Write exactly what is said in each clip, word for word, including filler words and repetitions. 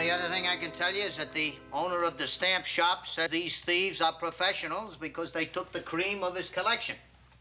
only other thing I can tell you is that the owner of the stamp shop said these thieves are professionals because they took the cream of his collection.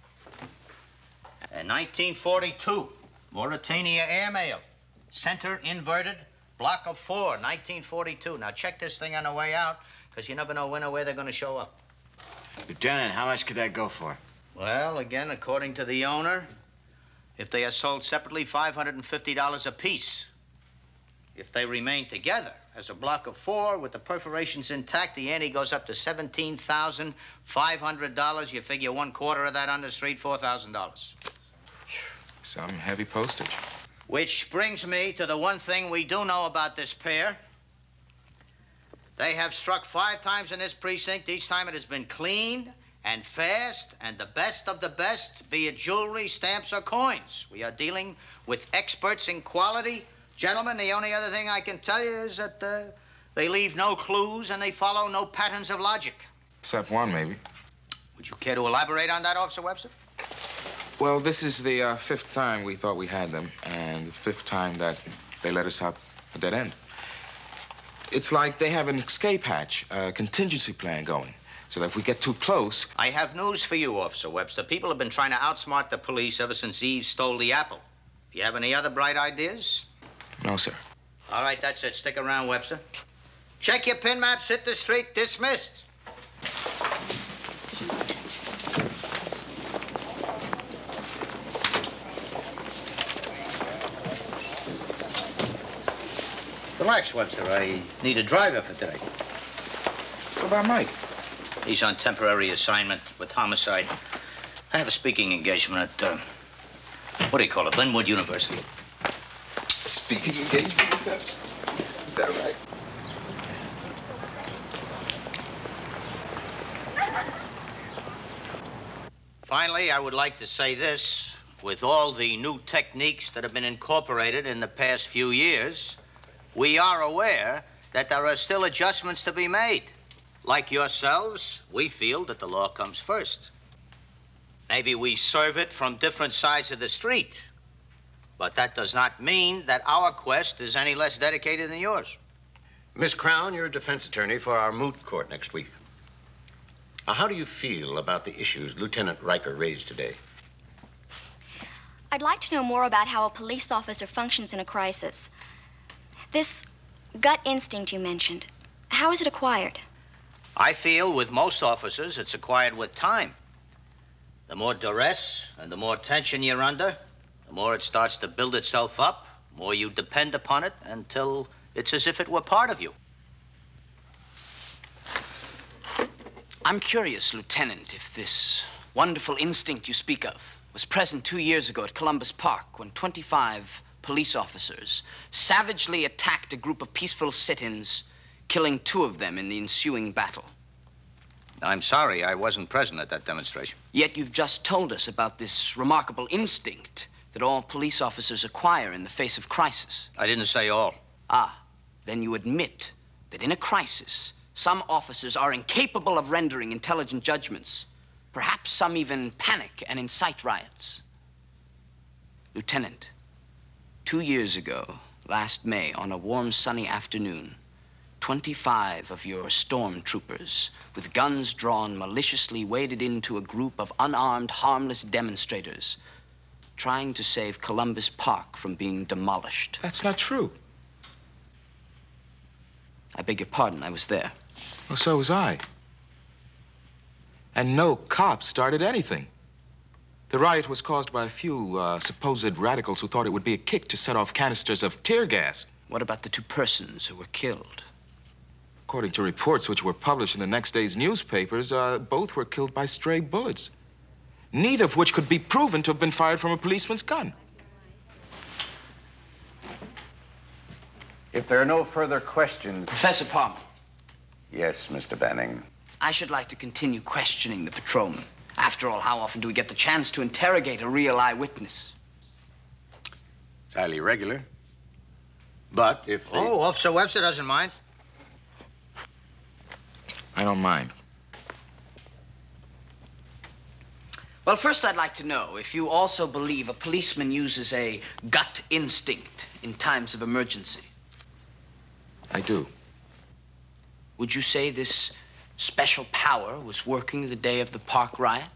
In nineteen forty-two, Mauritania Airmail, center inverted, block of four, nineteen forty-two. Now check this thing on the way out, because you never know when or where they're going to show up. Lieutenant, how much could that go for? Well, again, according to the owner, if they are sold separately, five hundred fifty dollars apiece. If they remain together as a block of four with the perforations intact, the ante goes up to seventeen thousand five hundred dollars. You figure one quarter of that on the street, four thousand dollars. Some heavy postage. Which brings me to the one thing we do know about this pair. They have struck five times in this precinct. Each time it has been clean and fast and the best of the best, be it jewelry, stamps, or coins. We are dealing with experts in quality. Gentlemen, the only other thing I can tell you is that uh, they leave no clues and they follow no patterns of logic. Except one, maybe. Would you care to elaborate on that, Officer Webster? Well, this is the uh, fifth time we thought we had them, and the fifth time that they let us out a dead end. It's like they have an escape hatch, a contingency plan going, so that if we get too close... I have news for you, Officer Webster. People have been trying to outsmart the police ever since Eve stole the apple. Do you have any other bright ideas? No, sir. All right, that's it. Stick around, Webster. Check your pin maps, hit the street, dismissed. Relax, Webster. I need a driver for today. What about Mike? He's on temporary assignment with homicide. I have a speaking engagement at, uh, what do you call it, Linwood University. Speaking engagement, Lieutenant? Is that right? Finally, I would like to say this. With all the new techniques that have been incorporated in the past few years, we are aware that there are still adjustments to be made. Like yourselves, we feel that the law comes first. Maybe we serve it from different sides of the street. But that does not mean that our quest is any less dedicated than yours. Miss Crown, you're a defense attorney for our moot court next week. Now, how do you feel about the issues Lieutenant Riker raised today? I'd like to know more about how a police officer functions in a crisis. This gut instinct you mentioned, how is it acquired? I feel with most officers, it's acquired with time. The more duress and the more tension you're under, the more it starts to build itself up, the more you depend upon it until it's as if it were part of you. I'm curious, Lieutenant, if this wonderful instinct you speak of was present two years ago at Columbus Park when twenty-five police officers savagely attacked a group of peaceful sit-ins, killing two of them in the ensuing battle. I'm sorry, I wasn't present at that demonstration. Yet you've just told us about this remarkable instinct that all police officers acquire in the face of crisis. I didn't say all. Ah, then you admit that in a crisis, some officers are incapable of rendering intelligent judgments. Perhaps some even panic and incite riots. Lieutenant, two years ago, last May, on a warm, sunny afternoon, twenty-five of your stormtroopers, with guns drawn, maliciously waded into a group of unarmed, harmless demonstrators, trying to save Columbus Park from being demolished. That's not true. I beg your pardon, I was there. Well, so was I. And no cop started anything. The riot was caused by a few uh, supposed radicals who thought it would be a kick to set off canisters of tear gas. What about the two persons who were killed? According to reports which were published in the next day's newspapers, uh, both were killed by stray bullets, neither of which could be proven to have been fired from a policeman's gun. If there are no further questions... Professor Palmer. Yes, Mister Banning. I should like to continue questioning the patrolman. After all, how often do we get the chance to interrogate a real eyewitness? It's highly irregular. But if the... Oh, Officer Webster doesn't mind. I don't mind. Well, first I'd like to know if you also believe a policeman uses a gut instinct in times of emergency. I do. Would you say this special power was working the day of the park riot?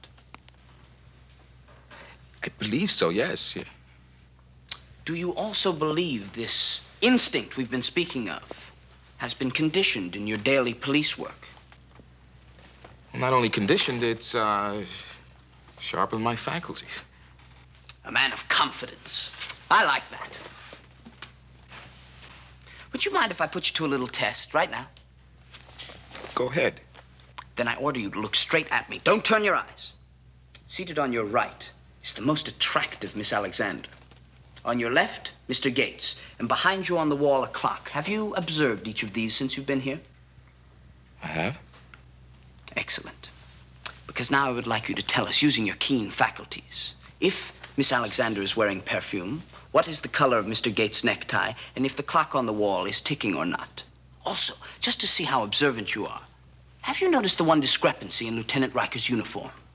I believe so, yes. Yeah. Do you also believe this instinct we've been speaking of has been conditioned in your daily police work? Well, not only conditioned, it's uh, sharpened my faculties. A man of confidence. I like that. Would you mind if I put you to a little test right now? Go ahead. Then I order you to look straight at me. Don't turn your eyes. Seated on your right is the most attractive Miss Alexander. On your left, Mister Gates. And behind you on the wall, a clock. Have you observed each of these since you've been here? I have. Excellent. Because now I would like you to tell us, using your keen faculties, if Miss Alexander is wearing perfume, what is the color of Mister Gates' necktie, and if the clock on the wall is ticking or not. Also, just to see how observant you are, have you noticed the one discrepancy in Lieutenant Riker's uniform?